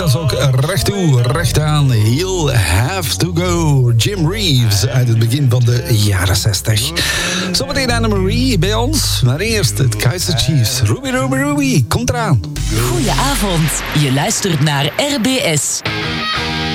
was ook recht toe, recht aan. He'll have to go. Jim Reeves uit het begin van de jaren 60. Zometeen Anne-Marie bij ons. Maar eerst het Kaiser Chiefs. Ruby, Ruby, Ruby. Komt eraan. Goedenavond. Je luistert naar RBS.